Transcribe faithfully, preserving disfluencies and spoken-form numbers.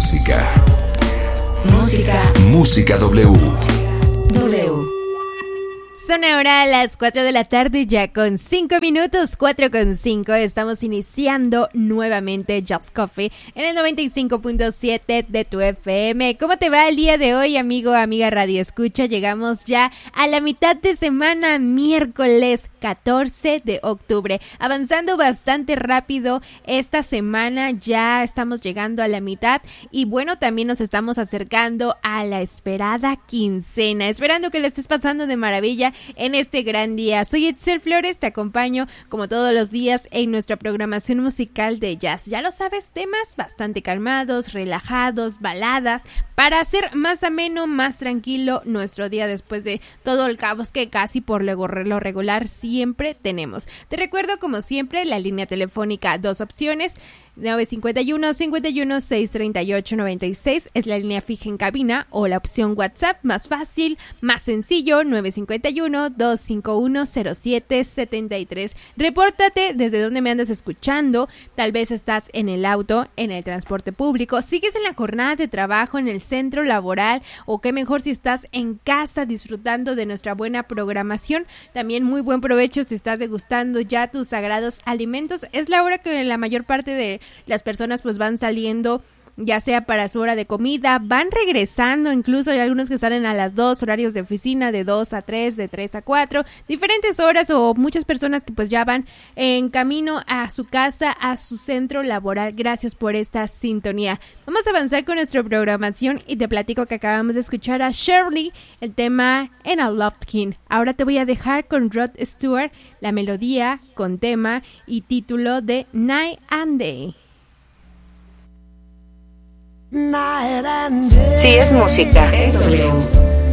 música. Música. Música W. W. Son ahora las cuatro de la tarde ya con cinco minutos, cuatro con cinco. Estamos iniciando nuevamente Just Coffee en el noventa y cinco punto siete de tu F M. ¿Cómo te va el día de hoy, amigo, amiga Radio Escucha? Llegamos ya a la mitad de semana, miércoles catorce de octubre. Avanzando bastante rápido esta semana, ya estamos llegando a la mitad y bueno, también nos estamos acercando a la esperada quincena. Esperando que le estés pasando de maravilla en este gran día. Soy Itzel Flores, te acompaño como todos los días en nuestra programación musical de jazz. Ya lo sabes, temas bastante calmados, relajados, baladas, para hacer más ameno, más tranquilo nuestro día después de todo el caos que casi por lo regular siempre tenemos. Te recuerdo como siempre la línea telefónica, dos opciones, nueve cinco uno, cinco uno, seis tres ocho, nueve seis es la línea fija en cabina, o la opción WhatsApp más fácil, más sencillo, nueve cinco uno, dos cinco uno, cero siete siete tres. Repórtate desde donde me andas escuchando. Tal vez estás en el auto, en el transporte público, sigues en la jornada de trabajo, en el centro laboral, o qué mejor si estás en casa disfrutando de nuestra buena programación. También muy buen provecho si estás degustando ya tus sagrados alimentos. Es la hora que la mayor parte de las personas pues van saliendo, ya sea para su hora de comida, van regresando, incluso hay algunos que salen a las dos, horarios de oficina de dos a tres, de tres a cuatro, diferentes horas, o muchas personas que pues ya van en camino a su casa, a su centro laboral. Gracias por esta sintonía. Vamos a avanzar con nuestra programación y te platico que acabamos de escuchar a Shirley, el tema en A Loved King. Ahora te voy a dejar con Rod Stewart, la melodía con tema y título de Night and Day. Si es música, es W.